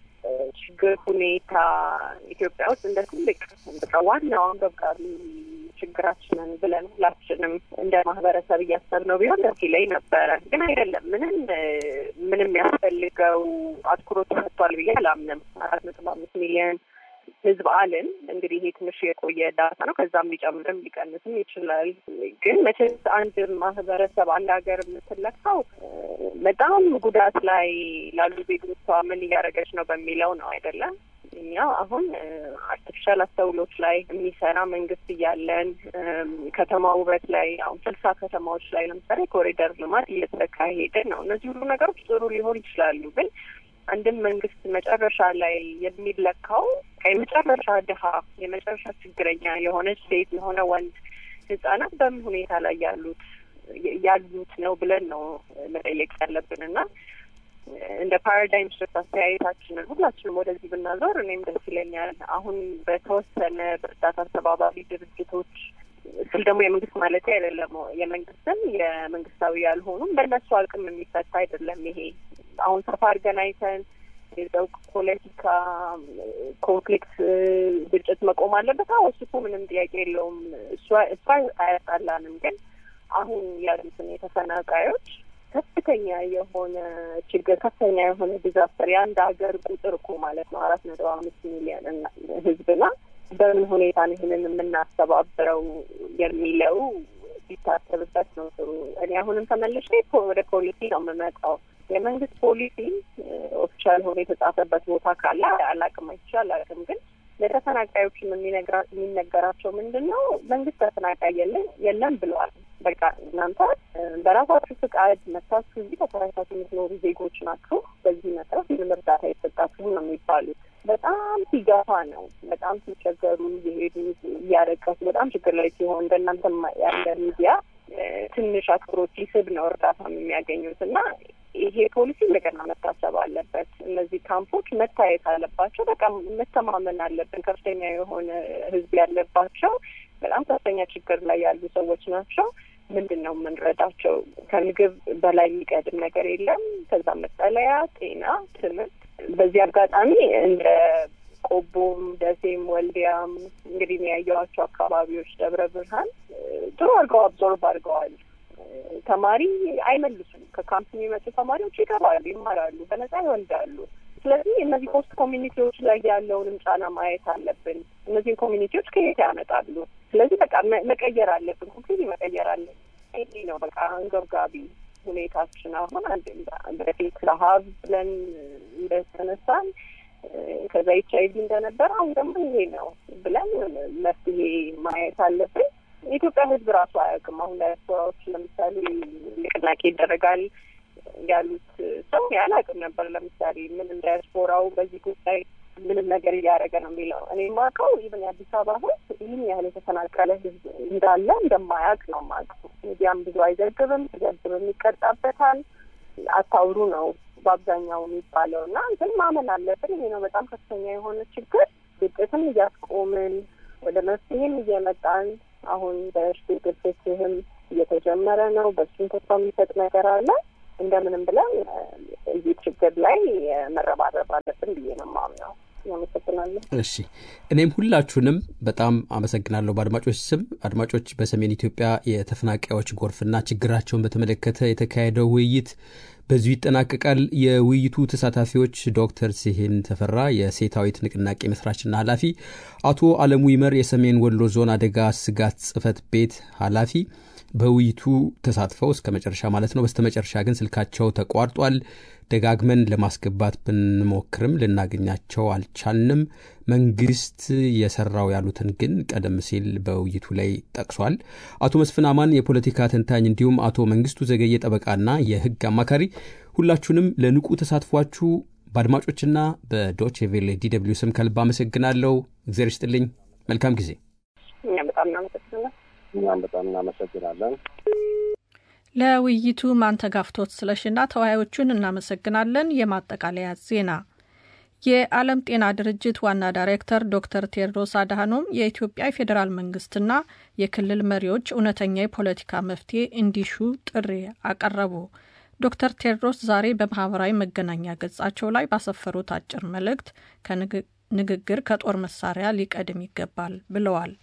ችግር ሁኔታ ኢትዮጵያ ውስጥ እንደ ትልቅ በቃ ዋናው አንገብጋቢ ችግራችንን ብለን ሁላችንም እንደ ማህበረሰብ እያሰብነው ቢሆን ደስ ይለኝ ነበረ። ግን አይደለም። ምንም ምንም ያስፈልገው አትኩሮት ተሰጥቷል ብዬ አላምንም። አራት ነጥብ አምስት ሚሊዮን ህዝብ አለን። እንግዲህ ይሄ ትንሽ የቆየ ዳታ ነው። ከዛም ሊጨምርም ሊቀንስም ይችላል። ግን መቼም አንድ ማህበረሰብ አንድ ሀገር የምትለካው በጣም ጉዳት ላይ ላሉ ዜጎቿ ምን እያደረገች ነው በሚለው ነው አይደለም። እኛ አሁን አርቲፊሻል አስተውሎች ላይ የሚሰራ መንግስት እያለን ከተማ ውበት ላይ አሁን ስልሳ ከተማዎች ላይ ለምሳሌ ኮሪደር ልማት እየተካሄደ ነው። እነዚህ ሁሉ ነገሮች ጥሩ ሊሆን ይችላሉ። ግን አንድም መንግስት መጨረሻ ላይ የሚለካው የመጨረሻ ድሀ የመጨረሻ ችግረኛ የሆነች ሴት የሆነ ወንድ ህጻናት በምን ሁኔታ ላይ ያሉት ያሉት ነው ብለን ነው መጠየቅ ያለብን እና እንደ ፓራዳይም ሽፍት አስተያየታችንን ሁላችንም ወደዚህ ብናዞር እኔም ደስ ይለኛል። አሁን በተወሰነ በእርዳታ አስተባባሪ ድርጅቶች ስል ደግሞ የመንግስት ማለት አይደለም። የመንግስትም የመንግስታዊ ያልሆኑም በእነሱ አቅም የሚፈታ አይደለም። ይሄ አሁን ሰፋ አድርገን አይተን የዘው ፖለቲካ ኮንፍሊክት ግጭት መቆም አለበት። አዎ እሱ ምንም ጥያቄ የለውም። እሷ እሷ አያጣላንም። ግን አሁን ያሉትን የተፈናቃዮች ከፍተኛ የሆነ ችግር ከፍተኛ የሆነ ዲዛስተር የአንድ ሀገር ቁጥር እኮ ማለት ነው አራት ነጥብ አምስት ሚሊዮን ህዝብና በምን ሁኔታ ነው ይህንን የምናስተባብረው የሚለው ሲታሰብበት ነው ጥሩ። እኔ አሁንም ተመልሼ ወደ ፖሊሲ ነው የምመጣው። የመንግስት ፖሊሲ ኦፊሻል ሆኖ የተጻፈበት ቦታ ካለ አላቅም አይቻል አላቅም። ግን ለተፈናቃዮችም የሚነገራቸው ምንድን ነው? መንግስት ተፈናቃይ የለም የለም ብለዋል። በቃ እናንተ በራሳችሁ ፍቃድ መታችሁ እዚህ ተፈናቃዮች የምትኖሩ ዜጎች ናችሁ። በዚህ መሰረት ምንም እርዳታ የተሰጣችሁ ነው የሚባሉት። በጣም ሲገፋ ነው። በጣም ሲቸገሩ እየሄዱ እያረቀሱ በጣም ችግር ላይ ሲሆን በእናንተ ያለ ሚዲያ ትንሽ አክብሮት ሲስብ ነው እርዳታ የሚያገኙት እና ይሄ ፖሊሲ እንደገና መታሰብ አለበት። እነዚህ ካምፖች መታየት አለባቸው። በቃ መተማመን አለብን። ከፍተኛ የሆነ ህዝብ ያለባቸው በጣም ከፍተኛ ችግር ላይ ያሉ ሰዎች ናቸው። ምንድን ነው የምንረዳቸው? ከምግብ በላይ የሚቀድም ነገር የለም። ከዛ መጠለያ፣ ጤና፣ ትምህርት። በዚህ አጋጣሚ እንደ ቆቦም፣ ደሴም፣ ወልዲያም እንግዲህ የሚያየዋቸው አካባቢዎች ደብረ ብርሃን ጥሩ አድርገው አብዞርብ አድርገዋል። ተማሪ አይመልሱም። ከካምፕ የሚመጡ ተማሪዎች ይገባሉ፣ ይማራሉ፣ በነጻ ይወልዳሉ። ስለዚህ እነዚህ ሆስት ኮሚኒቲዎች ላይ ያለውንም ጫና ማየት አለብን። እነዚህን ኮሚኒቲዎች ከየት ያመጣሉ? ስለዚህ በቃ መቀየር አለብን፣ ኮምፕሊት መቀየር አለብን። ይሄ ነው በቃ አንገብጋቢ ሁኔታችን። አሁን አንድ በፊት ረሀብ ብለን እንደተነሳን ከዛ ኤች አይ ቪ እንደነበር አሁን ደግሞ ይሄ ነው ብለን መፍትሄ ማየት አለብን። የኢትዮጵያ ህዝብ ራሱ አያውቅም። አሁን ዳያስፖራዎች ለምሳሌ ንቅናቄ ይደረጋል ያሉት ሰው ያላውቅም ነበር። ለምሳሌ ምንም ዳያስፖራው በዚህ ጉዳይ ምንም ነገር እያደረገ ነው የሚለው እኔ የማውቀው ኢቨን የአዲስ አበባ ህዝብ ይህን ያህል የተፈናቀለ ህዝብ እንዳለ እንደማያውቅ ነው የማውቀው። ሚዲያም ብዙ አይዘግብም፣ ሲዘግብም ይቀጣበታል። አታውሩ ነው በአብዛኛው የሚባለው እና እንትን ማመን አለብን። ይሄ ነው በጣም ከፍተኛ የሆነ ችግር። ግጭትን እያስቆምን ወደ መፍትሄም እየመጣን አሁን በሽግግር ፍትህም እየተጀመረ ነው። በሱም ተስፋ የሚሰጥ ነገር አለ። እንደምንም ብለን እዚህ ችግር ላይ መረባረብ አለብን ብዬ ነው የማምነው። እሺ እኔም ሁላችሁንም በጣም አመሰግናለሁ በአድማጮች ስም። አድማጮች በሰሜን ኢትዮጵያ የተፈናቃዮች ጎርፍና ችግራቸውን በተመለከተ የተካሄደው ውይይት በዚሁ ይጠናቀቃል። የውይይቱ ተሳታፊዎች ዶክተር ሲሂን ተፈራ የሴታዊት ንቅናቄ መስራችና ኃላፊ፣ አቶ አለሙ ይመር የሰሜን ወሎ ዞን አደጋ ስጋት ጽህፈት ቤት ኃላፊ በውይይቱ ተሳትፈው እስከ መጨረሻ ማለት ነው። በስተመጨረሻ ግን ስልካቸው ተቋርጧል። ደጋግመን ለማስገባት ብንሞክርም ልናገኛቸው አልቻልንም። መንግስት የሰራው ያሉትን ግን ቀደም ሲል በውይይቱ ላይ ጠቅሷል። አቶ መስፍን አማን የፖለቲካ ተንታኝ እንዲሁም አቶ መንግስቱ ዘገየ ጠበቃና የህግ አማካሪ፣ ሁላችሁንም ለንቁ ተሳትፏችሁ በአድማጮችና በዶቼ ቬለ ዲደብሊው ስም ከልብ አመሰግናለሁ። እግዚአብሔር ይስጥልኝ። መልካም ጊዜ። እኛ በጣም እናመሰግናለን። እኛም በጣም እናመሰግናለን። ለውይይቱ ማንተጋፍቶት ስለሽና ተወያዮቹን እናመሰግናለን። የማጠቃለያ ዜና። የዓለም ጤና ድርጅት ዋና ዳይሬክተር ዶክተር ቴድሮስ አድሃኖም የኢትዮጵያ ፌዴራል መንግስትና የክልል መሪዎች እውነተኛ የፖለቲካ መፍትሄ እንዲሹ ጥሪ አቀረቡ። ዶክተር ቴድሮስ ዛሬ በማህበራዊ መገናኛ ገጻቸው ላይ ባሰፈሩት አጭር መልእክት ከንግግር ከጦር መሳሪያ ሊቀድም ይገባል ብለዋል።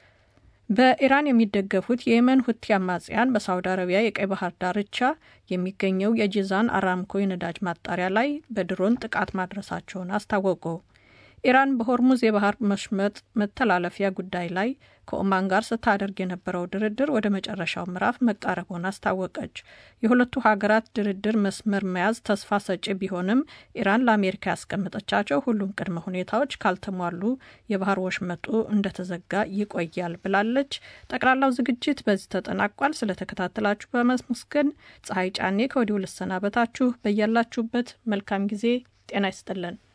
በኢራን የሚደገፉት የየመን ሁቲ አማጽያን በሳውዲ አረቢያ የቀይ ባህር ዳርቻ የሚገኘው የጂዛን አራምኮ የነዳጅ ማጣሪያ ላይ በድሮን ጥቃት ማድረሳቸውን አስታወቁ። ኢራን በሆርሙዝ የባህር መስመጥ መተላለፊያ ጉዳይ ላይ ከኦማን ጋር ስታደርግ የነበረው ድርድር ወደ መጨረሻው ምዕራፍ መቃረቡን አስታወቀች። የሁለቱ ሀገራት ድርድር መስመር መያዝ ተስፋ ሰጪ ቢሆንም ኢራን ለአሜሪካ ያስቀመጠቻቸው ሁሉም ቅድመ ሁኔታዎች ካልተሟሉ የባህር ወሽመጡ እንደተዘጋ ይቆያል ብላለች። ጠቅላላው ዝግጅት በዚህ ተጠናቋል። ስለተከታተላችሁ በማመስገን ፀሐይ ጫኔ ከወዲሁ ልሰናበታችሁ። በያላችሁበት መልካም ጊዜ ጤና ይስጥልን።